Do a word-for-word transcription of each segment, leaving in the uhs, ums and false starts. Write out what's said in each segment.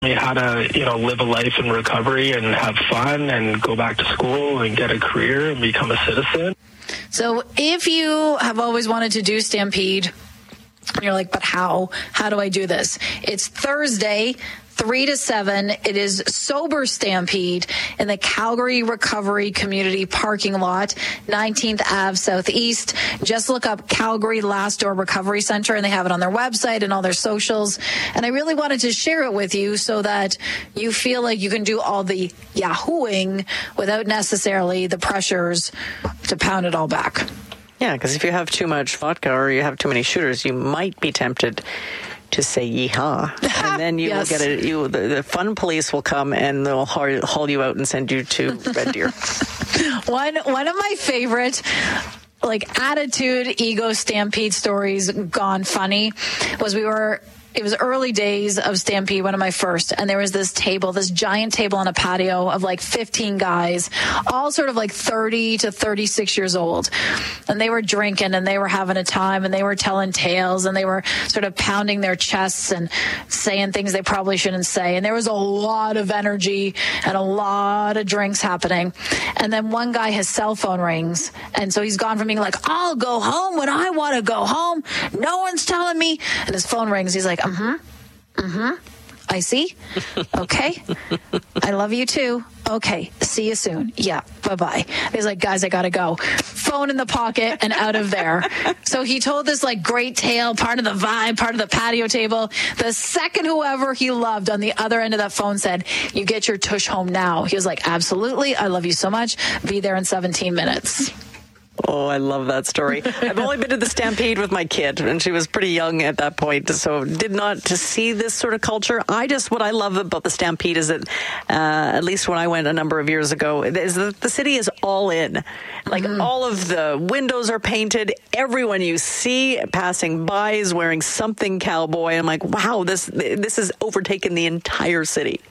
me how to, you know, live a life in recovery and have fun and go back to school and get a career and become a citizen. So if you have always wanted to do Stampede, and you're like, but how? How do I do this? It's Thursday, three to seven. It is Sober Stampede in the Calgary Recovery Community Parking Lot, nineteenth Avenue Southeast. Just look up Calgary Last Door Recovery Center, and they have it on their website and all their socials. And I really wanted to share it with you so that you feel like you can do all the yahooing without necessarily the pressures to pound it all back. Yeah, because if you have too much vodka or you have too many shooters, you might be tempted to say yeehaw, and then you yes. will get it. You, the, the fun police will come and they'll haul, haul you out and send you to Red Deer. one one of my favorite, like, attitude ego Stampede stories gone funny was we were. It was early days of Stampede, one of my first, and there was this table, this giant table on a patio of like fifteen guys, all sort of like thirty to thirty-six years old. And they were drinking and they were having a time and they were telling tales and they were sort of pounding their chests and saying things they probably shouldn't say. And there was a lot of energy and a lot of drinks happening. And then one guy, his cell phone rings. And so he's gone from being like, I'll go home when I want to go home. No one's telling me. And his phone rings. He's like, Mm-hmm. Mm-hmm. I see. Okay. I love you too. Okay. See you soon. Yeah. Bye-bye. He's like, guys, I gotta go. Phone in the pocket and out of there. So he told this like great tale, part of the vibe, part of the patio table. The second whoever he loved on the other end of that phone said, you get your tush home now. He was like, absolutely. I love you so much. Be there in seventeen minutes. Oh, I love that story. I've only been to the Stampede with my kid, and she was pretty young at that point, so did not to see this sort of culture. I just, what I love about the Stampede is that, uh, at least when I went a number of years ago, is that the city is all in. Like, mm-hmm. all of the windows are painted. Everyone you see passing by is wearing something cowboy. I'm like, wow, this this has overtaken the entire city.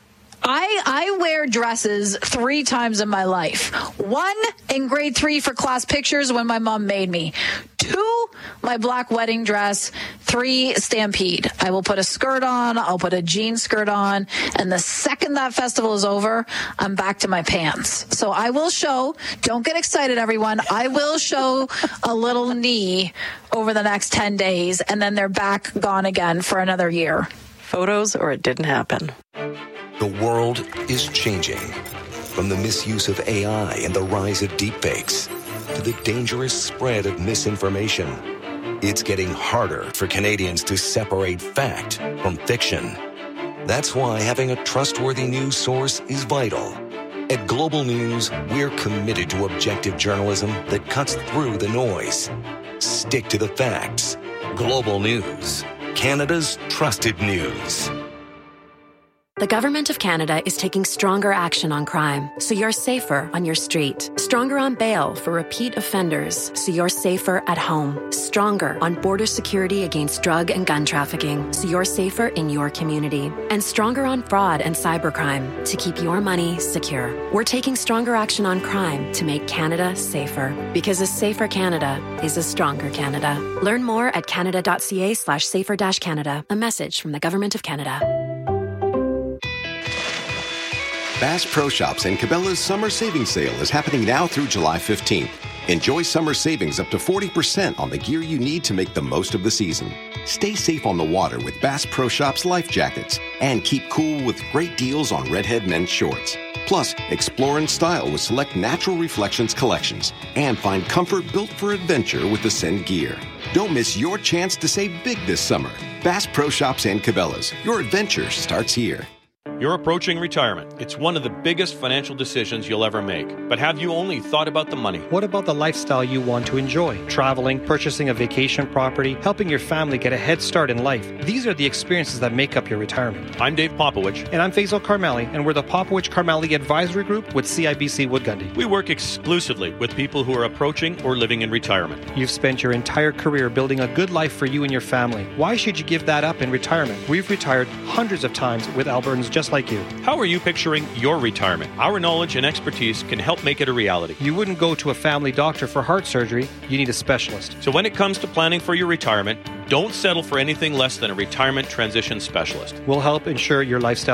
I, I wear dresses three times in my life. One, in grade three for class pictures when my mom made me. Two, my black wedding dress. Three, Stampede. I will put a skirt on. I'll put a jean skirt on. And the second that festival is over, I'm back to my pants. So I will show, don't get excited, everyone. I will show a little knee over the next ten days. And then they're back gone again for another year. Photos or it didn't happen. The world is changing. From the misuse of A I and the rise of deepfakes to the dangerous spread of misinformation, it's getting harder for Canadians to separate fact from fiction. That's why having a trustworthy news source is vital. At Global News, we're committed to objective journalism that cuts through the noise. Stick to the facts. Global News, Canada's trusted news. The Government of Canada is taking stronger action on crime, so you're safer on your street. Stronger on bail for repeat offenders, so you're safer at home. Stronger on border security against drug and gun trafficking, so you're safer in your community. And stronger on fraud and cybercrime, to keep your money secure. We're taking stronger action on crime to make Canada safer. Because a safer Canada is a stronger Canada. Learn more at canada.ca slash safer dash Canada. A message from the Government of Canada. Bass Pro Shops and Cabela's Summer Savings Sale is happening now through July fifteenth. Enjoy summer savings up to forty percent on the gear you need to make the most of the season. Stay safe on the water with Bass Pro Shops life jackets and keep cool with great deals on Redhead men's shorts. Plus, explore in style with select Natural Reflections collections and find comfort built for adventure with Ascend gear. Don't miss your chance to save big this summer. Bass Pro Shops and Cabela's. Your adventure starts here. You're approaching retirement. It's one of the biggest financial decisions you'll ever make. But have you only thought about the money? What about the lifestyle you want to enjoy? Traveling, purchasing a vacation property, helping your family get a head start in life. These are the experiences that make up your retirement. I'm Dave Popowich. And I'm Faisal Karmali, and we're the Popowich Karmali Advisory Group with C I B C Wood Gundy. We work exclusively with people who are approaching or living in retirement. You've spent your entire career building a good life for you and your family. Why should you give that up in retirement? We've retired hundreds of times with Albertans just just like you. How are you picturing your retirement? Our knowledge and expertise can help make it a reality. You wouldn't go to a family doctor for heart surgery. You need a specialist. So when it comes to planning for your retirement, don't settle for anything less than a retirement transition specialist. We'll help ensure your lifestyle